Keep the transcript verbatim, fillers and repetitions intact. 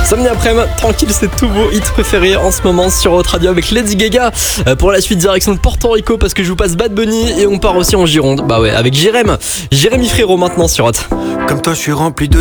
Samedi après-midi, tranquille, c'est tout vos hits préférés en ce moment sur Hot Radio avec Lady Gaga. Euh, pour la suite, direction de Porto Rico parce que je vous passe Bad Bunny et on part aussi en Gironde. Bah ouais, avec Jérém. Jérémy Frérot maintenant sur Hot. Comme toi, je suis rempli de